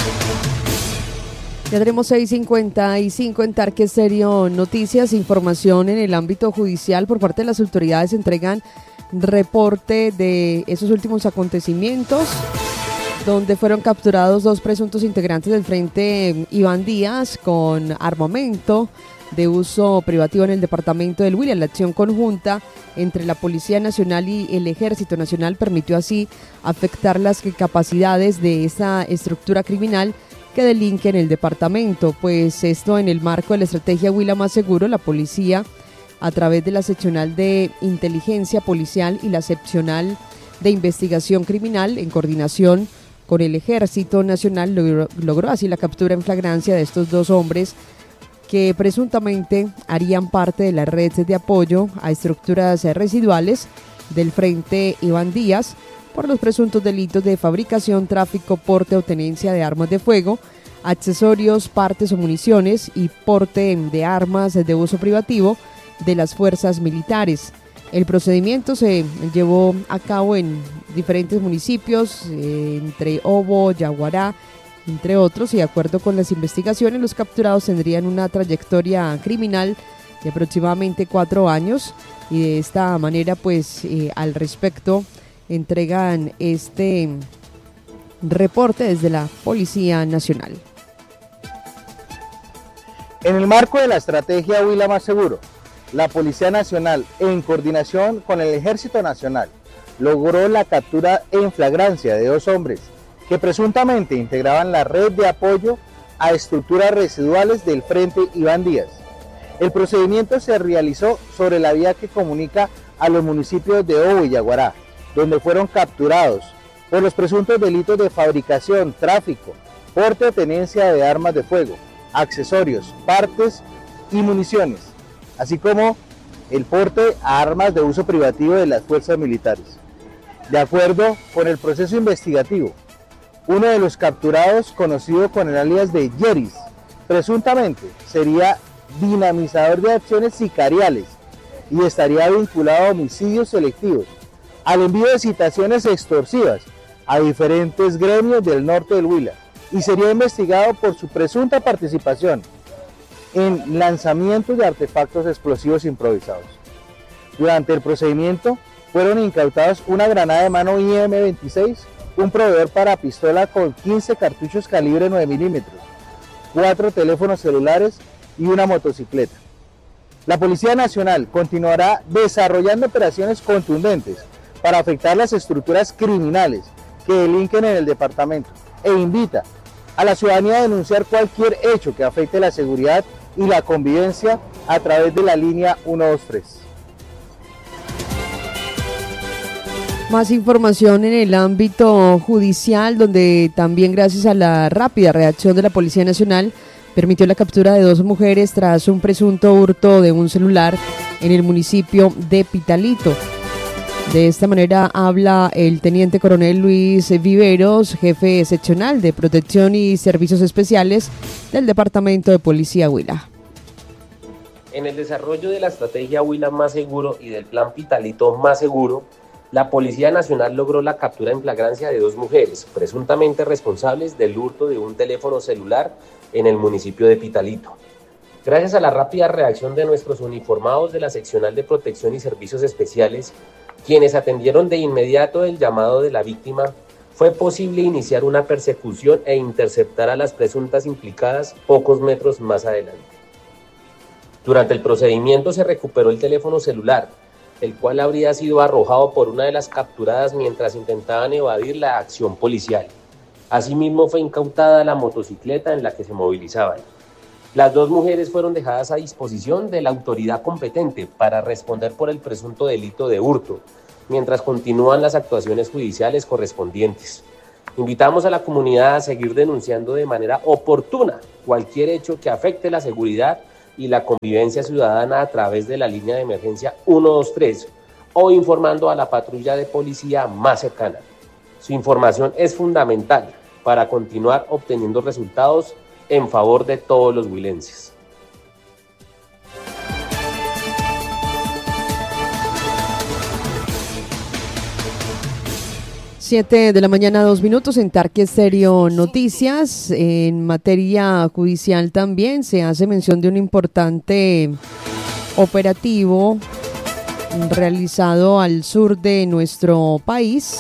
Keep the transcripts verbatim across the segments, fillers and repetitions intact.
Ya tenemos seis cincuenta y cinco en Tarque Stereo Noticias. Información en el ámbito judicial por parte de las autoridades. Entregan reporte de esos últimos acontecimientos, donde fueron capturados dos presuntos integrantes del Frente Iván Díaz con armamento de uso privativo en el departamento del Huila. La acción conjunta entre la Policía Nacional y el Ejército Nacional permitió así afectar las capacidades de esta estructura criminal que delinque en el departamento. Pues esto en el marco de la estrategia Huila Más Seguro, la policía, a través de la seccional de inteligencia policial y la seccional de investigación criminal, en coordinación con el Ejército Nacional, logró, logró así la captura en flagrancia de estos dos hombres que presuntamente harían parte de la red de apoyo a estructuras residuales del Frente Iván Díaz por los presuntos delitos de fabricación, tráfico, porte o tenencia de armas de fuego, accesorios, partes o municiones y porte de armas de uso privativo de las fuerzas militares. El procedimiento se llevó a cabo en diferentes municipios, eh, entre Obo, Yaguará, entre otros, y de acuerdo con las investigaciones, los capturados tendrían una trayectoria criminal de aproximadamente cuatro años y de esta manera, pues, eh, al respecto, entregan este reporte desde la Policía Nacional. En el marco de la estrategia Huila Más Seguro, la Policía Nacional, en coordinación con el Ejército Nacional, logró la captura en flagrancia de dos hombres que presuntamente integraban la red de apoyo a estructuras residuales del Frente Iván Díaz. El procedimiento se realizó sobre la vía que comunica a los municipios de Obo y Yaguará, donde fueron capturados por los presuntos delitos de fabricación, tráfico, porte o tenencia de armas de fuego, accesorios, partes y municiones, así como el porte a armas de uso privativo de las fuerzas militares. De acuerdo con el proceso investigativo, uno de los capturados, conocido con el alias de Yeris, presuntamente sería dinamizador de acciones sicariales y estaría vinculado a homicidios selectivos, al envío de citaciones extorsivas a diferentes gremios del norte del Huila, y sería investigado por su presunta participación en lanzamientos de artefactos explosivos improvisados. Durante el procedimiento fueron incautados una granada de mano I M veintiséis, un proveedor para pistola con quince cartuchos calibre nueve milímetros, cuatro teléfonos celulares y una motocicleta. La Policía Nacional continuará desarrollando operaciones contundentes para afectar las estructuras criminales que delinquen en el departamento e invita a la ciudadanía a denunciar cualquier hecho que afecte la seguridad y la convivencia a través de la línea ciento veintitrés. Más información en el ámbito judicial, donde también gracias a la rápida reacción de la Policía Nacional permitió la captura de dos mujeres tras un presunto hurto de un celular en el municipio de Pitalito. De esta manera habla el teniente coronel Luis Viveros, jefe seccional de Protección y Servicios Especiales del Departamento de Policía Huila. En el desarrollo de la estrategia Huila Más Seguro y del plan Pitalito Más Seguro, la Policía Nacional logró la captura en flagrancia de dos mujeres, presuntamente responsables del hurto de un teléfono celular en el municipio de Pitalito. Gracias a la rápida reacción de nuestros uniformados de la seccional de Protección y Servicios Especiales, quienes atendieron de inmediato el llamado de la víctima, fue posible iniciar una persecución e interceptar a las presuntas implicadas pocos metros más adelante. Durante el procedimiento se recuperó el teléfono celular, el cual habría sido arrojado por una de las capturadas mientras intentaban evadir la acción policial. Asimismo fue incautada la motocicleta en la que se movilizaban. Las dos mujeres fueron dejadas a disposición de la autoridad competente para responder por el presunto delito de hurto, mientras continúan las actuaciones judiciales correspondientes. Invitamos a la comunidad a seguir denunciando de manera oportuna cualquier hecho que afecte la seguridad y la convivencia ciudadana a través de la línea de emergencia ciento veintitrés o informando a la patrulla de policía más cercana. Su información es fundamental para continuar obteniendo resultados en favor de todos los huilenses. Siete de la mañana, dos minutos en Tarqui Estéreo Noticias. En materia judicial también se hace mención de un importante operativo realizado al sur de nuestro país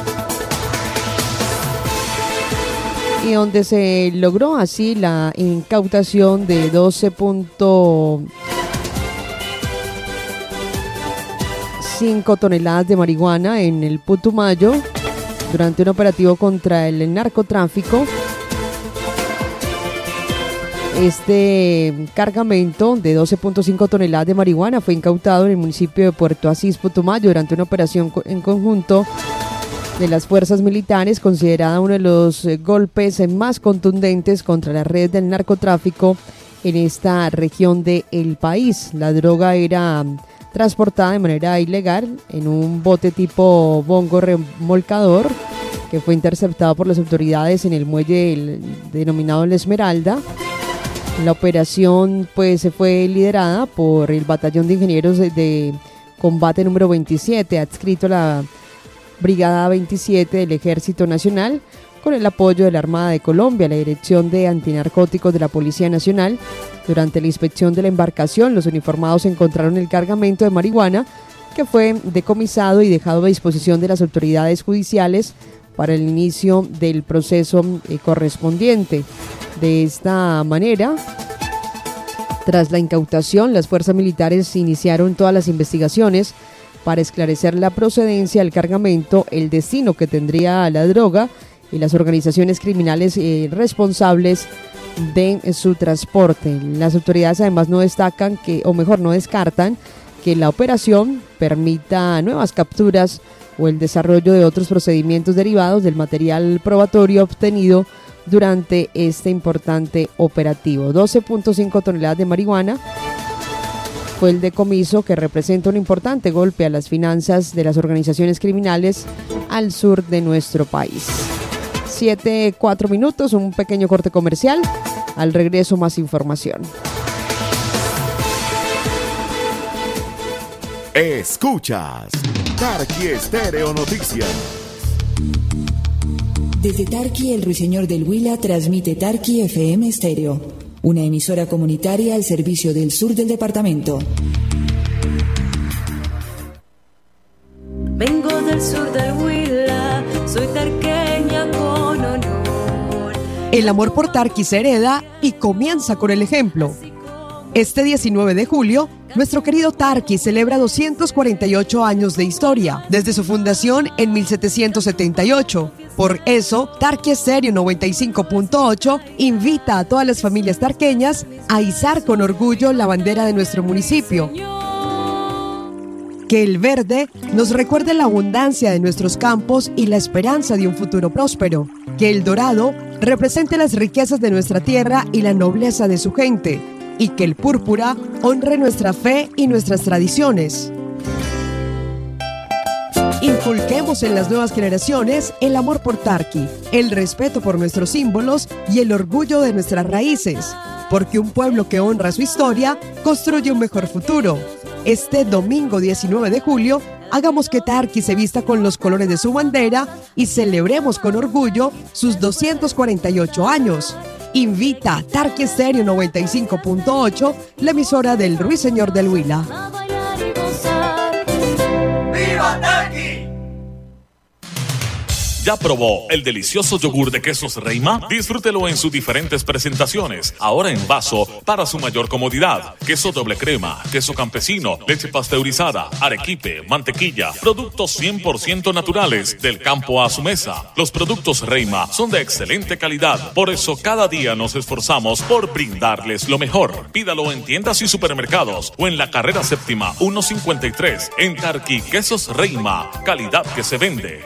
y donde se logró así la incautación de doce punto cinco toneladas de marihuana en el Putumayo durante un operativo contra el narcotráfico. Este cargamento de doce punto cinco toneladas de marihuana fue incautado en el municipio de Puerto Asís, Putumayo, durante una operación en conjunto de las fuerzas militares, considerada uno de los golpes más contundentes contra la red del narcotráfico en esta región del país. La droga era transportada de manera ilegal en un bote tipo bongo remolcador que fue interceptado por las autoridades en el muelle el, denominado La Esmeralda. La operación pues se fue liderada por el Batallón de Ingenieros de, de Combate número veintisiete, adscrito a la Brigada veintisiete del Ejército Nacional, con el apoyo de la Armada de Colombia, la Dirección de Antinarcóticos de la Policía Nacional. Durante la inspección de la embarcación, los uniformados encontraron el cargamento de marihuana que fue decomisado y dejado a disposición de las autoridades judiciales para el inicio del proceso eh, correspondiente. De esta manera, tras la incautación, las fuerzas militares iniciaron todas las investigaciones para esclarecer la procedencia del cargamento, el destino que tendría la droga y las organizaciones criminales eh, responsables de su transporte. Las autoridades además no destacan que, o mejor no descartan, que la operación permita nuevas capturas o el desarrollo de otros procedimientos derivados del material probatorio obtenido durante este importante operativo. doce punto cinco toneladas de marihuana fue el decomiso, que representa un importante golpe a las finanzas de las organizaciones criminales al sur de nuestro país. Siete, cuatro minutos, un pequeño corte comercial. Al regreso, más información. Escuchas Tarqui Estéreo Noticias. Desde Tarqui, el Ruiseñor del Huila transmite Tarqui F M Estéreo, una emisora comunitaria al servicio del sur del departamento. Vengo del sur del Huila, soy tarqueña con honor. El amor por Tarqui se hereda y comienza con el ejemplo. Este diecinueve de julio, nuestro querido Tarqui celebra doscientos cuarenta y ocho años de historia, desde su fundación en mil setecientos setenta y ocho. Por eso, Tarqui Estéreo noventa y cinco punto ocho invita a todas las familias tarqueñas a izar con orgullo la bandera de nuestro municipio. Que el verde nos recuerde la abundancia de nuestros campos y la esperanza de un futuro próspero. Que el dorado represente las riquezas de nuestra tierra y la nobleza de su gente. Y que el púrpura honre nuestra fe y nuestras tradiciones. Inculquemos en las nuevas generaciones el amor por Tarqui, el respeto por nuestros símbolos y el orgullo de nuestras raíces, porque un pueblo que honra su historia construye un mejor futuro. Este domingo diecinueve de julio, hagamos que Tarqui se vista con los colores de su bandera y celebremos con orgullo sus doscientos cuarenta y ocho años. Invita a Tarqui Estéreo noventa y cinco punto ocho, la emisora del Ruiseñor del Huila. ¡Viva Tarqui! ¿Ya probó el delicioso yogur de quesos Reima? Disfrútelo en sus diferentes presentaciones, ahora en vaso para su mayor comodidad. Queso doble crema, queso campesino, leche pasteurizada, arequipe, mantequilla, productos cien por ciento naturales del campo a su mesa. Los productos Reima son de excelente calidad, por eso cada día nos esforzamos por brindarles lo mejor. Pídalo en tiendas y supermercados o en la carrera séptima ciento cincuenta y tres. En Tarqui, quesos Reima, calidad que se vende.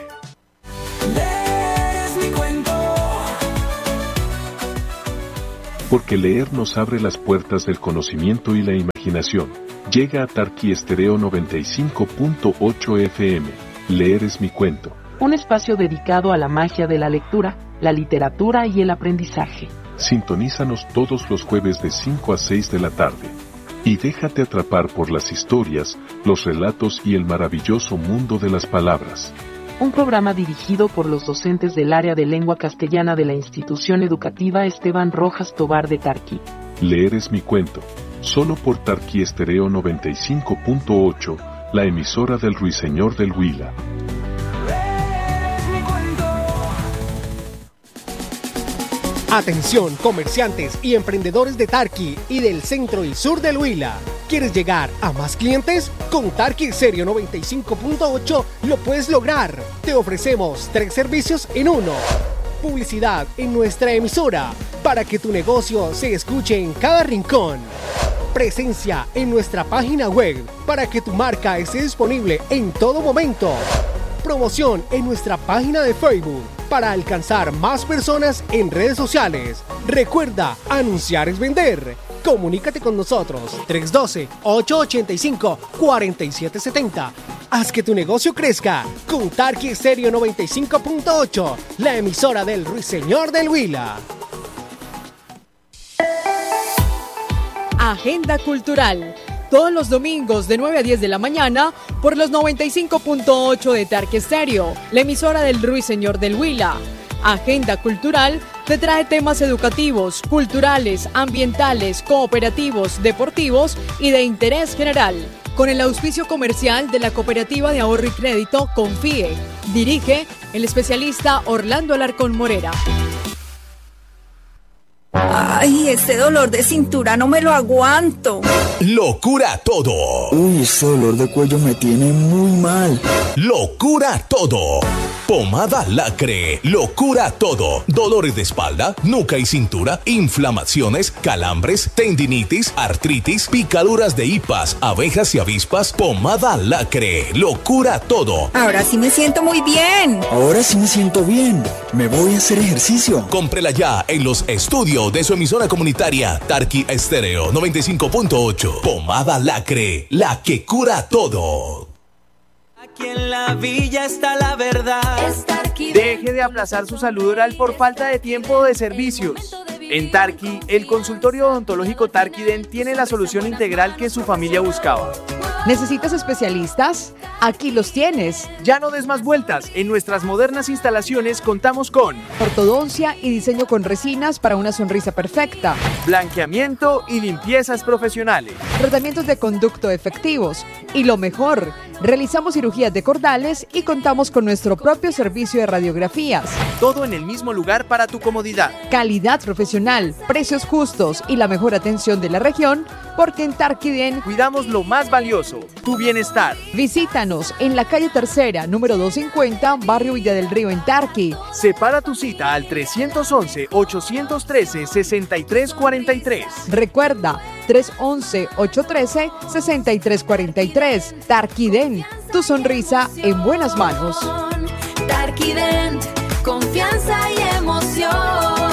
Porque leer nos abre las puertas del conocimiento y la imaginación. Llega a Tarqui Estéreo noventa y cinco punto ocho F M. Leer es mi cuento. Un espacio dedicado a la magia de la lectura, la literatura y el aprendizaje. Sintonízanos todos los jueves de cinco a seis de la tarde. Y déjate atrapar por las historias, los relatos y el maravilloso mundo de las palabras. un programa dirigido por los docentes del área de lengua castellana de la institución educativa Esteban Rojas Tobar de Tarqui. Leer es mi cuento, solo por Tarqui Estéreo noventa y cinco punto ocho, la emisora del Ruiseñor del Huila. Atención, comerciantes y emprendedores de Tarqui y del centro y sur del Huila. ¿Quieres llegar a más clientes? Con Tarqui Estéreo noventa y cinco punto ocho lo puedes lograr. Te ofrecemos tres servicios en uno. Publicidad en nuestra emisora para que tu negocio se escuche en cada rincón. Presencia en nuestra página web para que tu marca esté disponible en todo momento. Promoción en nuestra página de Facebook para alcanzar más personas en redes sociales. Recuerda, anunciar es vender. Comunícate con nosotros tres uno dos, ocho ocho cinco, cuatro siete siete cero. Haz que tu negocio crezca con Tarqui Estéreo noventa y cinco punto ocho, la emisora del Ruiseñor del Huila. Agenda Cultural. Todos los domingos de nueve a diez de la mañana por los noventa y cinco punto ocho de Tarqui Estéreo, la emisora del Ruiseñor del Huila. Agenda Cultural te trae temas educativos, culturales, ambientales, cooperativos, deportivos y de interés general. Con el auspicio comercial de la Cooperativa de Ahorro y Crédito Confíe. Dirige el especialista Orlando Alarcón Morera. Ay, este dolor de cintura no me lo aguanto. Lo cura todo. Uy, ese dolor de cuello me tiene muy mal. Lo cura todo. Pomada Lacre, lo cura todo. Dolores de espalda, nuca y cintura, inflamaciones, calambres, tendinitis, artritis, picaduras de hipas, abejas y avispas. Pomada Lacre, lo cura todo. Ahora sí me siento muy bien. Ahora sí me siento bien. Me voy a hacer ejercicio. Cómprela ya en los estudios de su emisora comunitaria Tarqui Estéreo noventa y cinco punto ocho. Pomada Lacre, la que cura todo. Aquí en la villa está la verdad. Deje de aplazar su salud oral por falta de tiempo o de servicios. En Tarqui, el consultorio odontológico Tarquiden tiene la solución integral que su familia buscaba. ¿Necesitas especialistas? Aquí los tienes. Ya no des más vueltas. En nuestras modernas instalaciones contamos con ortodoncia y diseño con resinas para una sonrisa perfecta, blanqueamiento y limpiezas profesionales, tratamientos de conducto efectivos y lo mejor, realizamos cirugías de cordales y contamos con nuestro propio servicio de radiografías. Todo en el mismo lugar para tu comodidad. Calidad profesional, precios justos y la mejor atención de la región, porque en Tarquiden cuidamos lo más valioso, tu bienestar. Visítanos en la calle Tercera, número doscientos cincuenta, barrio Villa del Río, en Tarqui. Separa tu cita al tres once, ocho uno tres, seis tres cuatro tres. Recuerda, tres once, ocho uno tres, seis tres cuatro tres. Tarquiden, tu sonrisa en buenas manos. Tarquiden, confianza y emoción.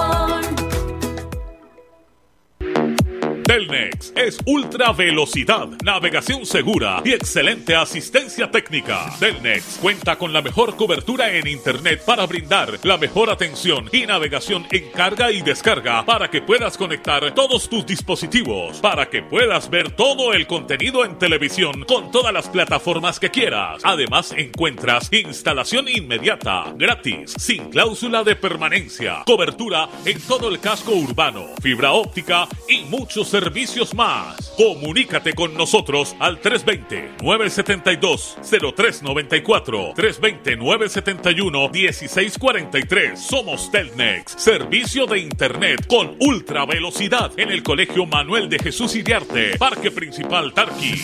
Telnex es ultra velocidad, navegación segura y excelente asistencia técnica. Telnex cuenta con la mejor cobertura en internet para brindar la mejor atención y navegación en carga y descarga para que puedas conectar todos tus dispositivos, para que puedas ver todo el contenido en televisión con todas las plataformas que quieras. Además encuentras instalación inmediata, gratis, sin cláusula de permanencia, cobertura en todo el casco urbano, fibra óptica y muchos servicios. Servicios más. Comunícate con nosotros al tres dos cero, nueve siete dos, cero tres nueve cuatro, tres dos cero, nueve siete uno, uno seis cuatro tres. Somos Telnex, servicio de internet con ultra velocidad en el Colegio Manuel de Jesús Iriarte, Parque Principal Tarqui.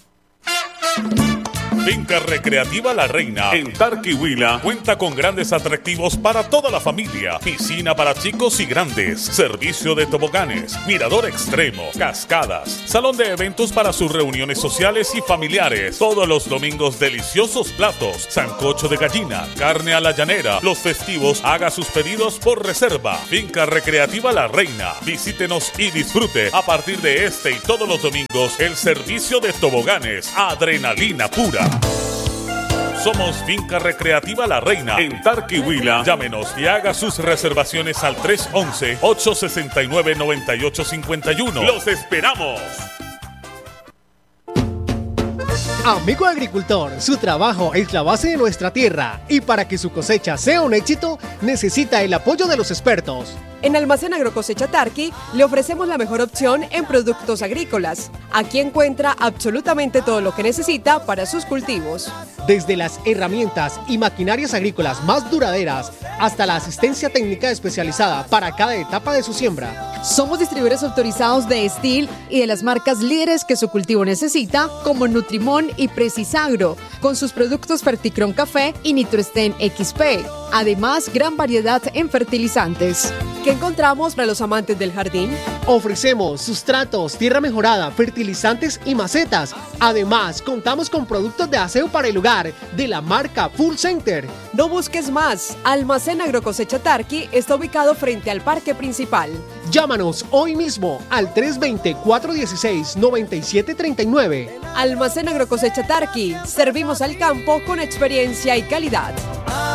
Finca Recreativa La Reina en Tarqui, Huila cuenta con grandes atractivos para toda la familia. Piscina para chicos y grandes, servicio de toboganes, mirador extremo, cascadas, salón de eventos para sus reuniones sociales y familiares. Todos los domingos deliciosos platos, sancocho de gallina, carne a la llanera. Los festivos haga sus pedidos por reserva. Finca Recreativa La Reina. Visítenos y disfrute a partir de este y todos los domingos el servicio de toboganes, adrenalina pura. Somos Finca Recreativa La Reina en Tarqui, Huila. Llámenos y haga sus reservaciones al tres once, ocho sesenta y nueve, noventa y ocho cincuenta y uno. ¡Los esperamos! Amigo agricultor, su trabajo es la base de nuestra tierra y para que su cosecha sea un éxito, necesita el apoyo de los expertos. En Almacén Agrocosecha Tarqui le ofrecemos la mejor opción en productos agrícolas. Aquí encuentra absolutamente todo lo que necesita para sus cultivos. Desde las herramientas y maquinarias agrícolas más duraderas hasta la asistencia técnica especializada para cada etapa de su siembra. Somos distribuidores autorizados de Estil y de las marcas líderes que su cultivo necesita, como Nutrimón y Precisagro, con sus productos Ferticron Café y Nitrosten X P. Además, gran variedad en fertilizantes. ¿Qué encontramos para los amantes del jardín? Ofrecemos sustratos, tierra mejorada, fertilizantes y macetas. Además, contamos con productos de aseo para el hogar de la marca Full Center. No busques más. Almacén Agrocosecha Tarqui está ubicado frente al parque principal. Llámanos hoy mismo al tres dos cero, cuatro uno seis, nueve siete tres nueve. Almacén Agrocosecha Tarqui. Servimos al campo con experiencia y calidad.